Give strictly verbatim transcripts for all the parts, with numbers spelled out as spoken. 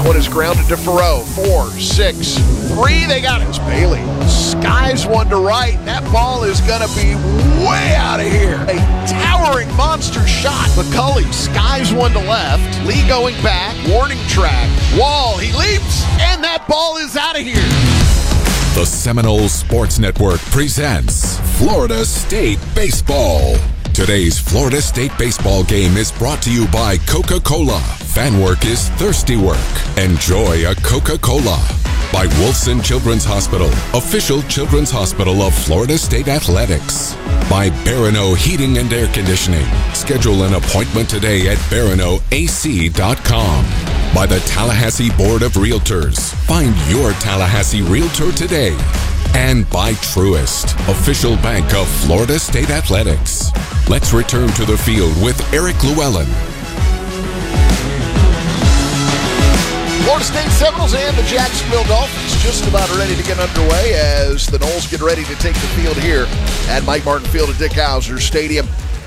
one is grounded to Farrow. Four, six, three. They got it. It's Bailey skies one to right. That ball is going to be way out of here. A towering monster shot. McCulley skies one to left. Lee going back. Warning track. Wall. He leaps. And that ball is out of here. The Seminole Sports Network presents Florida State Baseball. Today's Florida State baseball game is brought to you by Coca-Cola. Fan work is thirsty work. Enjoy a Coca-Cola. By Wolfson Children's Hospital, official children's hospital of Florida State Athletics. By Barano Heating and Air Conditioning. Schedule an appointment today at barano a c dot com. By the Tallahassee Board of Realtors. Find your Tallahassee Realtor today. And by Truist, official bank of Florida State Athletics. Let's return to the field with Eric Llewellyn. Florida State Seminoles and the Jacksonville Dolphins just about ready to get underway as the Noles get ready to take the field here at Mike Martin Field at Dick Howser Stadium.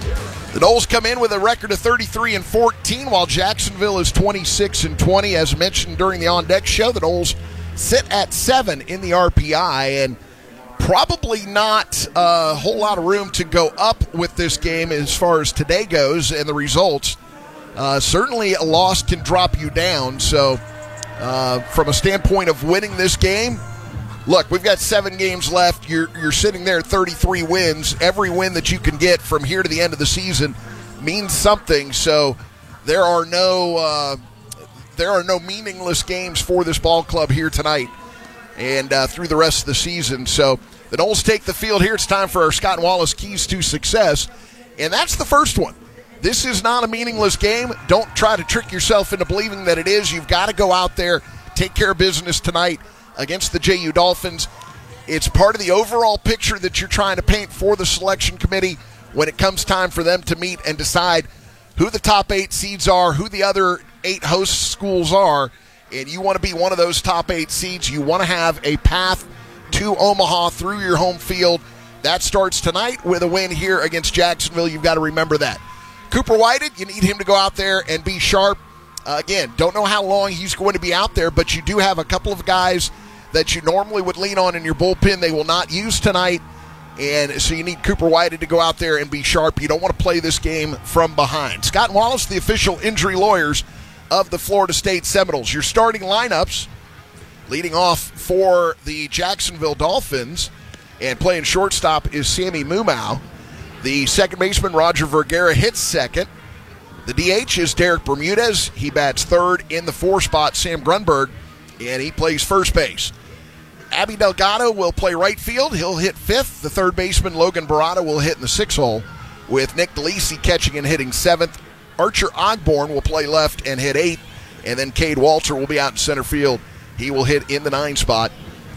The Noles come in with a record of thirty-three and fourteen, while Jacksonville is twenty-six and twenty. As mentioned during the On Deck show, the Noles sit at seven in the R P I, and probably not a whole lot of room to go up with this game as far as today goes and the results. Uh, certainly a loss can drop you down, so uh, from a standpoint of winning this game, look, we've got seven games left. You're you're sitting there at thirty-three wins. Every win that you can get from here to the end of the season means something. So there are no uh, there are no meaningless games for this ball club here tonight and uh, through the rest of the season. So the Noles take the field here. It's time for our Scott and Wallace Keys to Success, and that's the first one. This is not a meaningless game. Don't try to trick yourself into believing that it is. You've got to go out there, take care of business tonight against the J U Dolphins. It's part of the overall picture that you're trying to paint for the selection committee when it comes time for them to meet and decide who the top eight seeds are, who the other eight host schools are, and you want to be one of those top eight seeds. You want to have a path to Omaha through your home field. That starts tonight with a win here against Jacksonville. You've got to remember that. Cooper Whited, you need him to go out there and be sharp. Uh, again, don't know how long he's going to be out there, but you do have a couple of guys that you normally would lean on in your bullpen they will not use tonight, and so you need Cooper Whited to go out there and be sharp. You don't want to play this game from behind. Scott and Wallace, the official injury lawyers of the Florida State Seminoles. Your starting lineups, leading off for the Jacksonville Dolphins, and playing shortstop is Sammy Mumau. The second baseman, Roger Vergara, hits second. The D H is Derek Bermudez. He bats third. In the four spot, Sam Grunberg, and he plays first base. Abby Delgado will play right field. He'll hit fifth. The third baseman, Logan Barada, will hit in the sixth hole, with Nick DeLisi catching and hitting seventh. Archer Ogborn will play left and hit eighth, and then Cade Walter will be out in center field. He will hit in the nine spot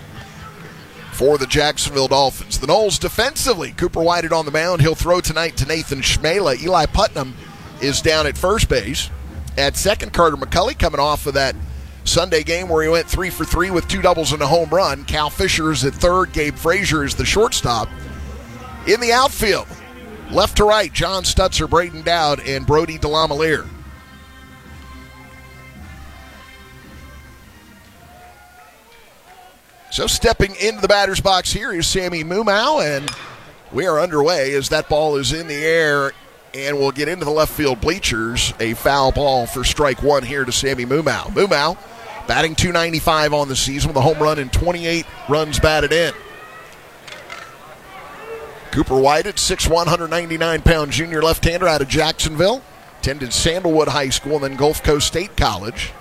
for the Jacksonville Dolphins. The Noles defensively, Cooper Whited on the mound. He'll throw tonight to Nathan Schmela. Eli Putnam is down at first base. At second, Carter McCulley coming off of that Sunday game where he went three for three with two doubles and a home run. Cal Fisher is at third. Gabe Frazier is the shortstop. In the outfield, left to right, John Stutzer, Braden Dowd, and Brody DeLamiere. So stepping into the batter's box here is Sammy Mumau, and we are underway as that ball is in the air, and we'll get into the left field bleachers. A foul ball for strike one here to Sammy Mumau. Mumau batting two ninety-five on the season with a home run and twenty-eight runs batted in. Cooper Whited, six foot one, one ninety-nine pound junior left-hander out of Jacksonville. Attended Sandalwood High School and then Gulf Coast State College.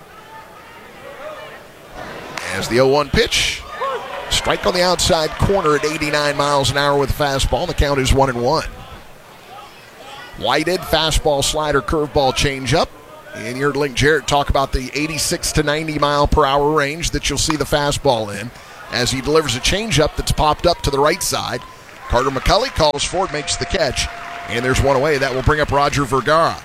As the oh one pitch, strike on the outside corner at eighty-nine miles an hour with a fastball. The count is one and one. Whited, fastball, slider, curveball, changeup. And you heard Link Jarrett talk about the eighty-six to ninety mile per hour range that you'll see the fastball in as he delivers a changeup that's popped up to the right side. Carter McCulley calls for it, makes the catch, and there's one away. That will bring up Roger Vergara.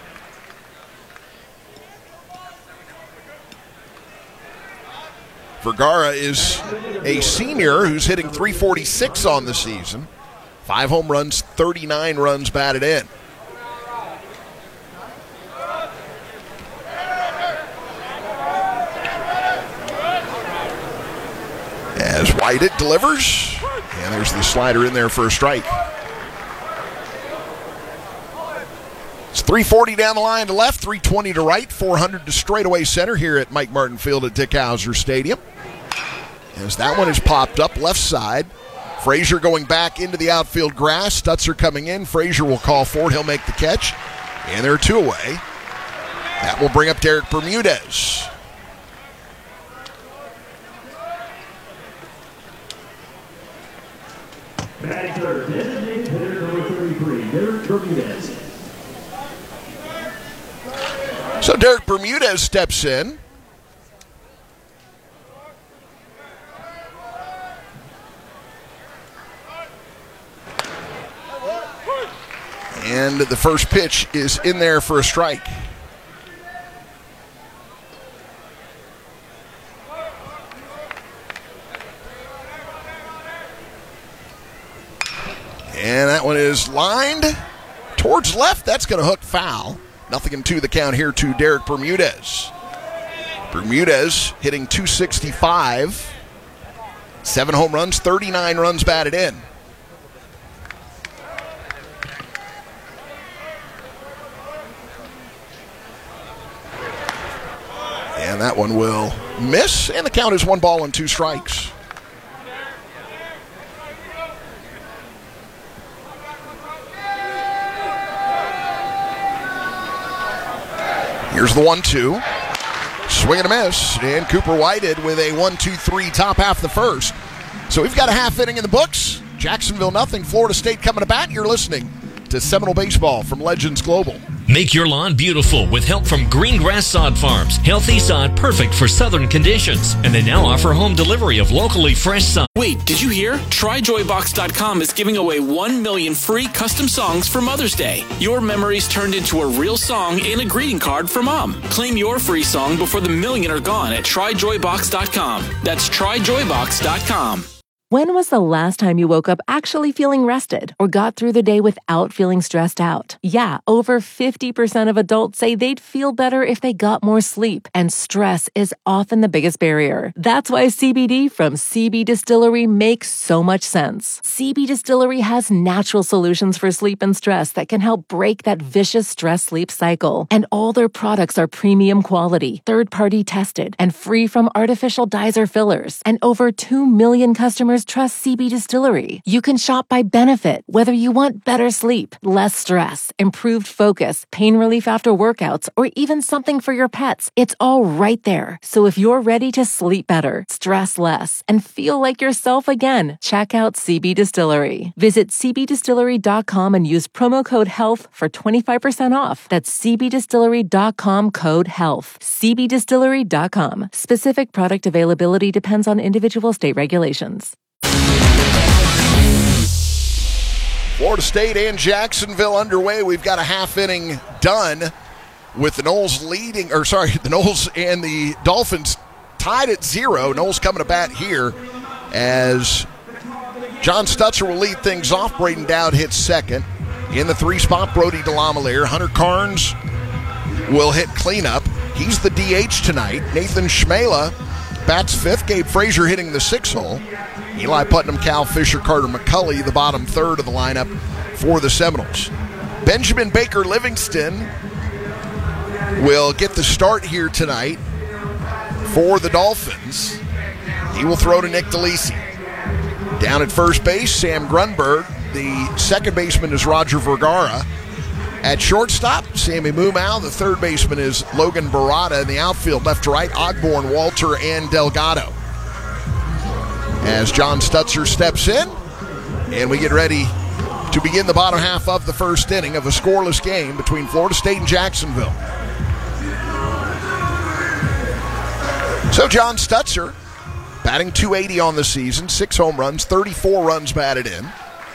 Vergara is a senior who's hitting three forty-six on the season. Five home runs, thirty-nine runs batted in. Whited delivers, and there's the slider in there for a strike. It's three forty down the line to left, three twenty to right, four hundred to straightaway center here at Mike Martin Field at Dick Howser Stadium. As that one is popped up left side. Frazier going back into the outfield grass. Stutzer coming in. Frazier will call for it. He'll make the catch. And there are two away. That will bring up Derek Bermudez. Batting third, designated hitter number thirty-three, Derek Bermudez. So Derek Bermudez steps in. And the first pitch is in there for a strike. And that one is lined towards left. That's going to hook foul. Nothing in two the count here to Derek Bermudez. Bermudez hitting two sixty-five. Seven home runs, thirty-nine runs batted in. And that one will miss, and the count is one ball and two strikes. Here's the one two. Swing and a miss, and Cooper Whited with a one two three top half the first. So we've got a half inning in the books. Jacksonville nothing, Florida State coming to bat. You're listening to Seminole Baseball from Legends Global. Make your lawn beautiful with help from Greengrass Sod Farms. Healthy sod perfect for southern conditions. And they now offer home delivery of locally fresh sod. Wait, did you hear? Try Joy Box dot com is giving away one million free custom songs for Mother's Day. Your memories turned into a real song and a greeting card for Mom. Claim your free song before the million are gone at Try Joy Box dot com. That's Try Joy Box dot com. When was the last time you woke up actually feeling rested or got through the day without feeling stressed out? Yeah, over fifty percent of adults say they'd feel better if they got more sleep, and stress is often the biggest barrier. That's why C B D from C B Distillery makes so much sense. C B Distillery has natural solutions for sleep and stress that can help break that vicious stress-sleep cycle. And all their products are premium quality, third-party tested, and free from artificial dyes or fillers. And over two million customers trust C B Distillery. You can shop by benefit, whether you want better sleep, less stress, improved focus, pain relief after workouts, or even something for your pets. It's all right there. So if you're ready to sleep better, stress less, and feel like yourself again, check out C B Distillery. Visit C B distillery dot com and use promo code HEALTH for twenty-five percent off. That's C B distillery dot com code HEALTH. C B distillery dot com. Specific product availability depends on individual state regulations. Florida State and Jacksonville underway. We've got a half inning done with the Noles leading, or sorry, the Noles and the Dolphins tied at zero. Noles coming to bat here as John Stutzer will lead things off. Braden Dowd hits second. In the three spot, Brody DeLamielleure. Hunter Carnes will hit cleanup. He's the D H tonight. Nathan Schmela bats fifth. Gabe Frazier hitting the six hole. Eli Putnam, Cal Fisher, Carter McCulley, the bottom third of the lineup for the Seminoles. Benjamin Baker Livingston will get the start here tonight for the Dolphins. He will throw to Nick DeLisi. Down at first base, Sam Grunberg. The second baseman is Roger Vergara. At shortstop, Sammy Mumau. The third baseman is Logan Barada. In the outfield, left to right, Ogborn, Walter, and Delgado. As John Stutzer steps in, and we get ready to begin the bottom half of the first inning of a scoreless game between Florida State and Jacksonville. So John Stutzer, batting two eighty on the season, six home runs, thirty-four runs batted in.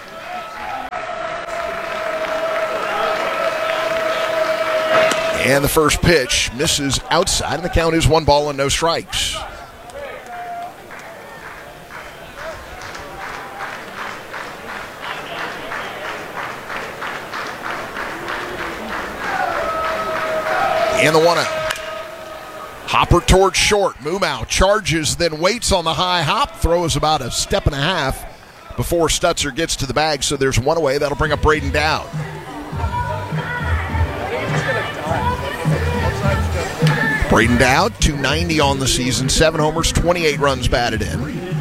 And the first pitch misses outside, and the count is one ball and no strikes. And the one out. Hopper towards short. Mumau charges, then waits on the high hop. Throws about a step and a half before Stutzer gets to the bag, so there's one away. That'll bring up Braden Dowd. Braden Dowd, two ninety on the season, seven homers, twenty-eight runs batted in.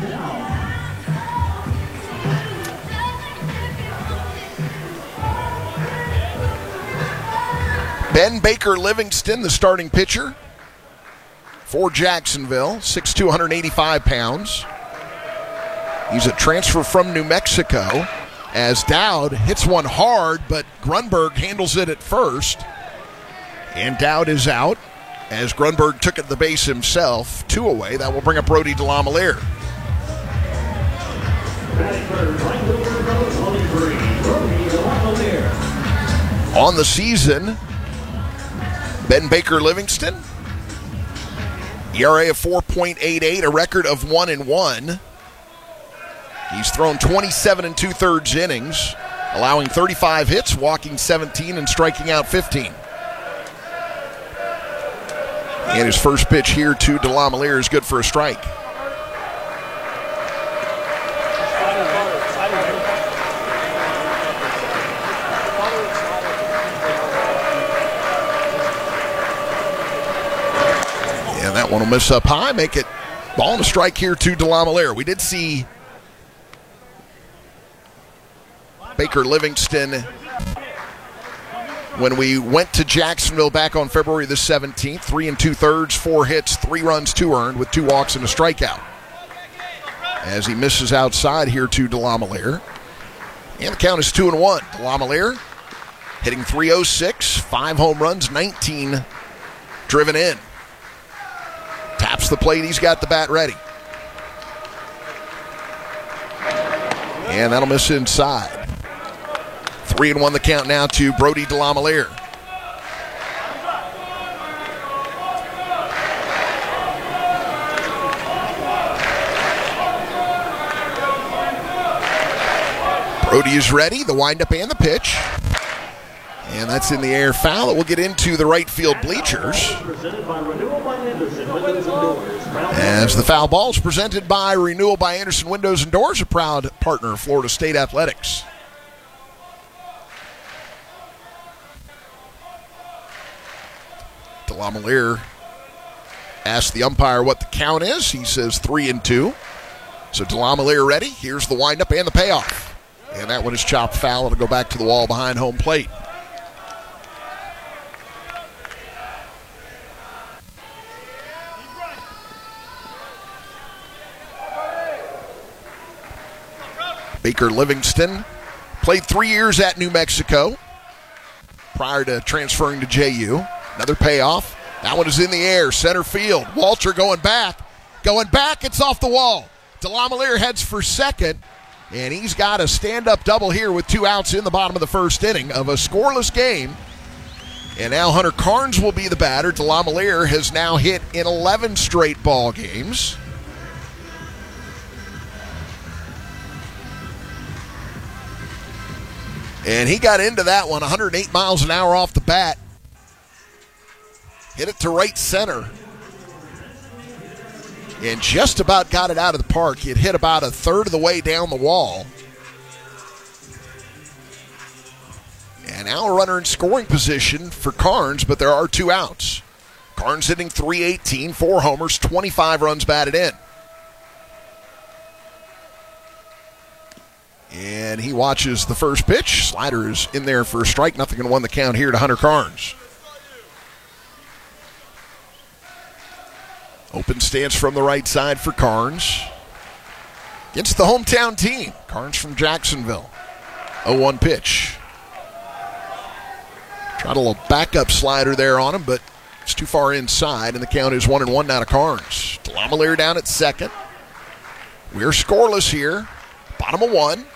Ben Baker Livingston, the starting pitcher for Jacksonville, six foot two, one hundred eighty-five pounds. He's a transfer from New Mexico, as Dowd hits one hard, but Grunberg handles it at first. And Dowd is out, as Grunberg took it to the base himself. Two away. That will bring up Brody DeLamielleure. On the season, Ben Baker Livingston, E R A of four point eight eight, a record of one and one. He's thrown twenty-seven and two-thirds innings, allowing thirty-five hits, walking seventeen, and striking out fifteen. And his first pitch here to DeLamielleure is good for a strike. And that one will miss up high, make it ball and a strike here to DeLamielleure. We did see Baker Livingston when we went to Jacksonville back on February the seventeenth. Three and two-thirds, four hits, three runs, two earned, with two walks and a strikeout. As he misses outside here to DeLamielleure. And the count is two and one. DeLamielleure hitting three oh six, five home runs, nineteen driven in. Taps the plate, he's got the bat ready. And that'll miss inside. Three and one the count now to Brody DeLamielleure. Brody is ready, the windup and the pitch. And that's in the air, foul. It will get into the right field bleachers. As the foul ball is presented by Renewal by Anderson Windows and Doors, a proud partner of Florida State Athletics. DeLamielleure asks the umpire what the count is. He says three and two. So DeLamielleure ready. Here's the windup and the payoff. And that one is chopped foul. It'll go back to the wall behind home plate. Baker Livingston played three years at New Mexico prior to transferring to J U. Another payoff. That one is in the air, center field. Walter going back. Going back, it's off the wall. DeLamielleure heads for second, and he's got a stand-up double here with two outs in the bottom of the first inning of a scoreless game. And now Hunter Carnes will be the batter. DeLamielleure has now hit in eleven straight ball games. And he got into that one, one hundred eight miles an hour off the bat. Hit it to right center. And just about got it out of the park. It hit about a third of the way down the wall. And now a runner in scoring position for Carnes, but there are two outs. Carnes hitting three eighteen, four homers, twenty-five runs batted in. And he watches the first pitch. Slider is in there for a strike. Nothing in one the count here to Hunter Carnes. Open stance from the right side for Carnes. Against the hometown team. Carnes from Jacksonville. oh one pitch. Tried a little backup slider there on him, but it's too far inside, and the count is one and one now to Carnes. DeLamielleure down at second. We're scoreless here. Bottom of one.